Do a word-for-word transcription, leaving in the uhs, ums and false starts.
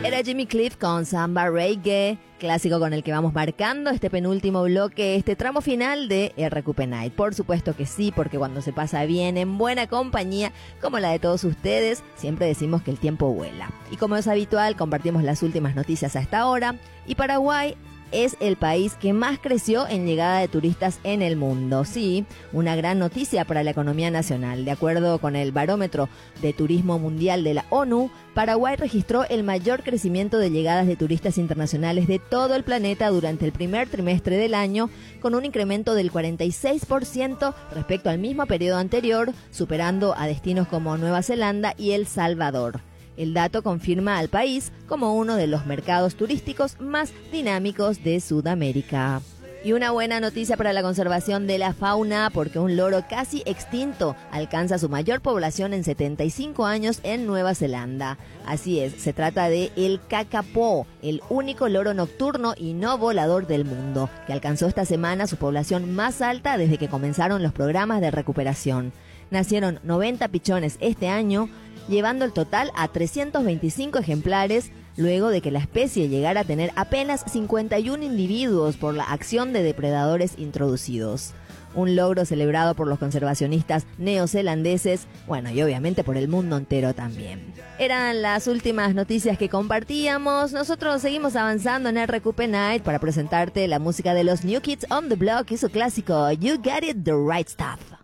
Era Jimmy Cliff con Samba Reggae, clásico con el que vamos marcando este penúltimo bloque, este tramo final de R Q P Night. Por supuesto que sí, porque cuando se pasa bien en buena compañía, como la de todos ustedes, siempre decimos que el tiempo vuela. Y como es habitual, compartimos las últimas noticias a esta hora. Y Paraguay es el país que más creció en llegada de turistas en el mundo. Sí, una gran noticia para la economía nacional. De acuerdo con el Barómetro de Turismo Mundial de la ONU, Paraguay registró el mayor crecimiento de llegadas de turistas internacionales de todo el planeta durante el primer trimestre del año, con un incremento del cuarenta y seis por ciento respecto al mismo periodo anterior, superando a destinos como Nueva Zelanda y El Salvador. El dato confirma al país como uno de los mercados turísticos más dinámicos de Sudamérica. Y una buena noticia para la conservación de la fauna, porque un loro casi extinto alcanza su mayor población en setenta y cinco años en Nueva Zelanda. Así es, se trata de el kakapo, el único loro nocturno y no volador del mundo, que alcanzó esta semana su población más alta desde que comenzaron los programas de recuperación. Nacieron noventa pichones este año, llevando el total a trescientos veinticinco ejemplares, luego de que la especie llegara a tener apenas cincuenta y uno individuos por la acción de depredadores introducidos. Un logro celebrado por los conservacionistas neozelandeses, bueno, y obviamente por el mundo entero también. Eran las últimas noticias que compartíamos. Nosotros seguimos avanzando en R Q P Night para presentarte la música de los New Kids on the Block y su clásico You Got It The Right Stuff.